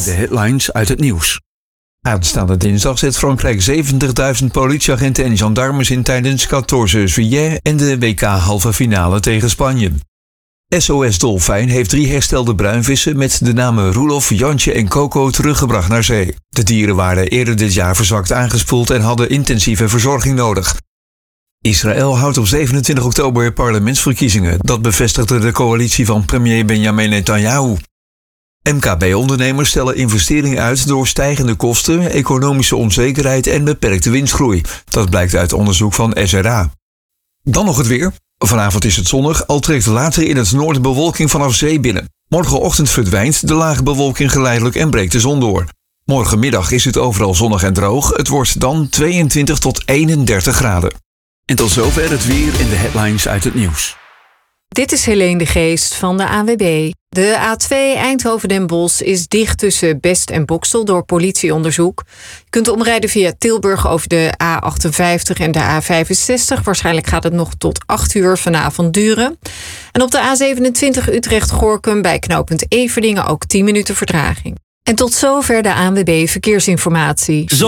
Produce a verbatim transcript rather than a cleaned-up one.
De headlines uit het nieuws. Aanstaande dinsdag zet Frankrijk zeventigduizend politieagenten en gendarmes in tijdens quatorze juillet en de W K halve finale tegen Spanje. S O S Dolfijn heeft drie herstelde bruinvissen met de namen Roelof, Jantje en Coco teruggebracht naar zee. De dieren waren eerder dit jaar verzwakt aangespoeld en hadden intensieve verzorging nodig. Israël houdt op zevenentwintig oktober parlementsverkiezingen. Dat bevestigde de coalitie van premier Benjamin Netanyahu. M K B-ondernemers stellen investeringen uit door stijgende kosten, economische onzekerheid en beperkte winstgroei. Dat blijkt uit onderzoek van S R A. Dan nog het weer. Vanavond is het zonnig, al trekt later in het noorden bewolking vanaf zee binnen. Morgenochtend verdwijnt de lage bewolking geleidelijk en breekt de zon door. Morgenmiddag is het overal zonnig en droog. Het wordt dan tweeëntwintig tot eenendertig graden. En tot zover het weer en de headlines uit het nieuws. Dit is Helene de Geest van de A W B. De A twee Eindhoven-Den Bosch is dicht tussen Best en Boxtel door politieonderzoek. Je kunt omrijden via Tilburg over de A achtenvijftig en de A vijfenzestig. Waarschijnlijk gaat het nog tot acht uur vanavond duren. En op de A zevenentwintig Utrecht-Gorkum bij knooppunt Everdingen ook tien minuten vertraging. En tot zover de A N W B Verkeersinformatie.